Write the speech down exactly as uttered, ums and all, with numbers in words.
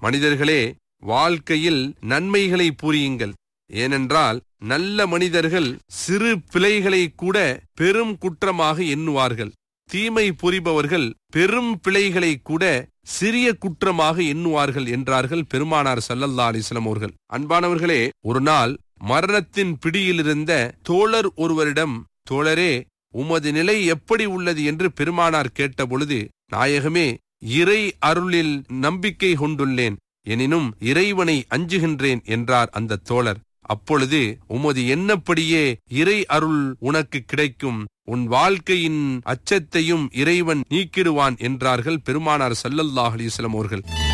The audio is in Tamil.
மனிதர்களே, வாழ்க்கையில் நன்மைகளை புரியுங்கள். ஏனென்றால் நல்ல மனிதர்கள் சிறு பிழைகளை கூட பெரும் குற்றமாக எண்ணுவார்கள். தீமை புரிபவர்கள் பெரும் பிழைகளை கூட சிறிய குற்றமாக எண்ணுவார்கள் என்றார்கள் பெருமானார் ஸல்லல்லாஹு அலைஹி வஸல்லம் அவர்கள். அன்பானவர்களே, ஒரு நாள் மரணத்தின் பிடியில் இருந்த தோழர் ஒருவரிடம், தோழரே, உமது நிலை எப்படி உள்ளது என்று பெருமானார் கேட்டபொழுது, நாயகமே, இறை அருளில் நம்பிக்கை கொண்டுள்ளேன், எனினும் இறைவனை அஞ்சுகின்றேன் என்றார் அந்த தோழர். அப்பொழுது, உமது எண்ணப்படியே இறை அருள் உனக்கு கிடைக்கும், உன் வாழ்க்கையின் அச்சத்தையும் இறைவன் நீக்கிடுவான் என்றார்கள் பெருமானார் ஸல்லல்லாஹு அலைஹி வஸல்லம் அவர்கள்.